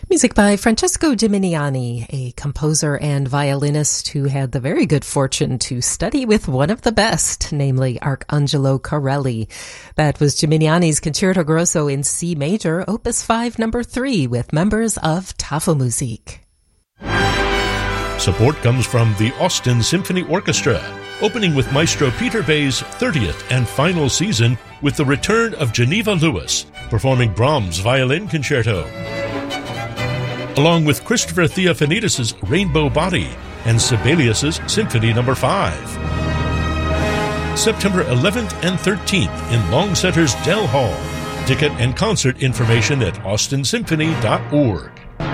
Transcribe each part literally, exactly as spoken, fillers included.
Music by Francesco Gimignani, a composer and violinist who had the very good fortune to study with one of the best, namely Arcangelo Corelli. That was Gimignani's Concerto Grosso in C major, Opus five, number three, with members of Tafelmusik. Support comes from the Austin Symphony Orchestra, opening with Maestro Peter Bay's thirtieth and final season with the return of Geneva Lewis, performing Brahms' Violin Concerto, along with Christopher Theophanidis' Rainbow Body and Sibelius' Symphony number five. September eleventh and thirteenth in Long Center's Dell Hall. Ticket and concert information at austin symphony dot org.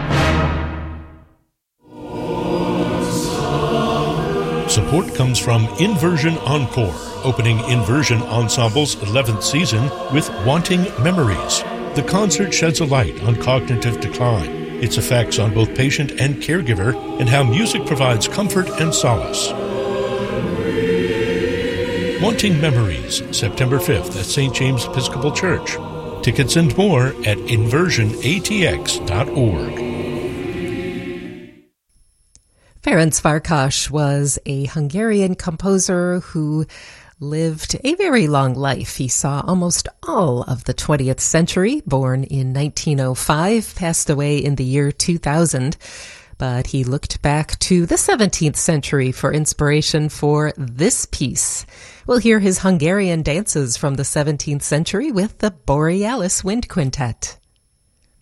Support comes from Inversion Encore, opening Inversion Ensemble's eleventh season with Wanting Memories. The concert sheds a light on cognitive decline, its effects on both patient and caregiver, and how music provides comfort and solace. Wanting Memories, September fifth at Saint James Episcopal Church. Tickets and more at inversion a t x dot org. Ferenc Farkas was a Hungarian composer who lived a very long life. He saw almost all of the twentieth century, born in nineteen oh five, passed away in the year two thousand. But he looked back to the seventeenth century for inspiration for this piece. We'll hear his Hungarian dances from the seventeenth century with the Borealis Wind Quintet.